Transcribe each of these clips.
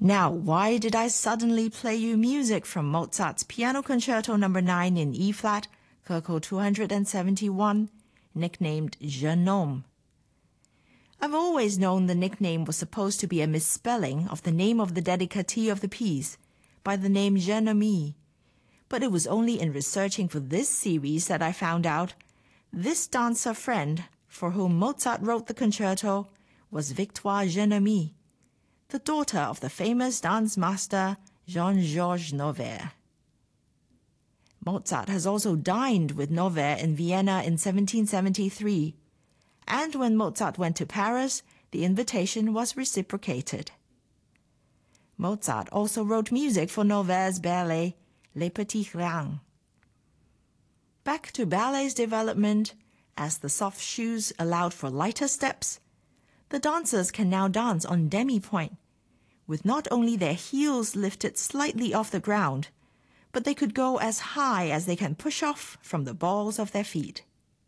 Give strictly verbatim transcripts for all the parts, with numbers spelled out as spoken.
Now, why did I suddenly play you music from Mozart's Piano Concerto number nine in E-flat, K two hundred seventy-one, nicknamed Jeune Homme? I've always known the nickname was supposed to be a misspelling of the name of the dedicatee of the piece by the name Jeune Ami, but it was only in researching for this series that I found out this dancer friend for whom Mozart wrote the concerto was Victoire Jeune Ami, the daughter of the famous dance master Jean-Georges Noverre. Mozart has also dined with Noverre in Vienna in seventeen seventy-three, and when Mozart went to Paris, the invitation was reciprocated. Mozart also wrote music for Noverre's ballet, Les Petits Riens. Back to ballet's development, as the soft shoes allowed for lighter steps, the dancers can now dance on demi-pointe, with not only their heels lifted slightly off the ground, but they could go as high as they can push off from the balls of their feet.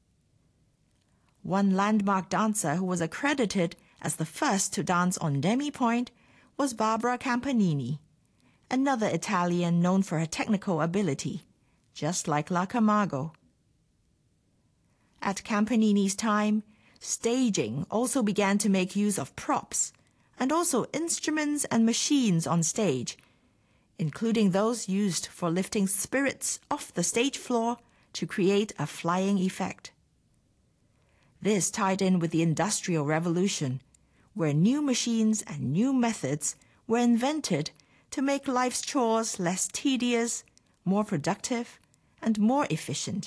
One landmark dancer who was accredited as the first to dance on demi-pointe was Barbara Campanini, another Italian known for her technical ability, just like La Camargo. At Campanini's time, staging also began to make use of props, and also instruments and machines on stage, including those used for lifting spirits off the stage floor to create a flying effect. This tied in with the Industrial Revolution, where new machines and new methods were invented to make life's chores less tedious, more productive, and more efficient.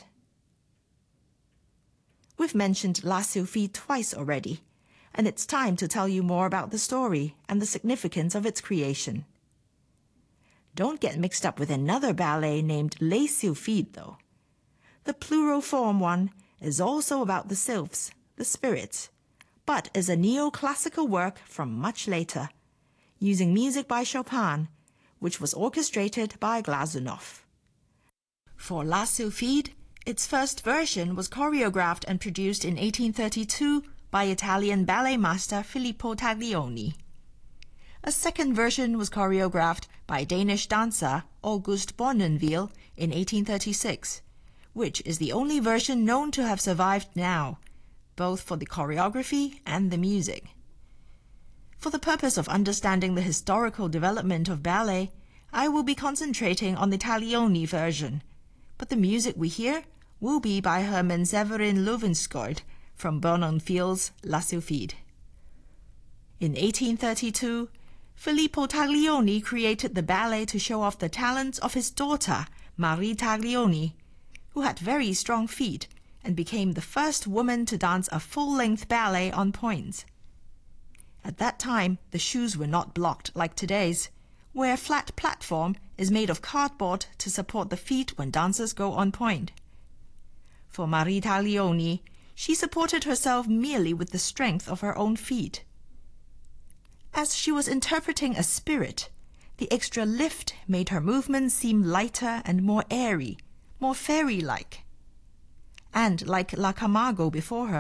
We've mentioned La Sylphide twice already, and it's time to tell you more about the story and the significance of its creation. Don't get mixed up with another ballet named Les Sylphides, though. The plural form one is also about the sylphs, the spirits, but is a neoclassical work from much later, using music by Chopin, which was orchestrated by Glazunov. For La Sylphide, its first version was choreographed and produced in eighteen thirty-two by Italian ballet master Filippo Taglioni. A second version was choreographed by Danish dancer August Bournonville in eighteen thirty-six, which is the only version known to have survived now, both for the choreography and the music. For the purpose of understanding the historical development of ballet, I will be concentrating on the Taglioni version, but the music we hear will be by Herman Severin Lovenskold from Bournonville's La Sylphide. In eighteen thirty-two, Filippo Taglioni created the ballet to show off the talents of his daughter, Marie Taglioni, who had very strong feet and became the first woman to dance a full-length ballet on points. At that time, the shoes were not blocked like today's, where a flat platform is made of cardboard to support the feet when dancers go on pointe. For Marie Taglioni, she supported herself merely with the strength of her own feet. As she was interpreting a spirit, the extra lift made her movements seem lighter and more airy, more fairy-like. And like La Camargo before her,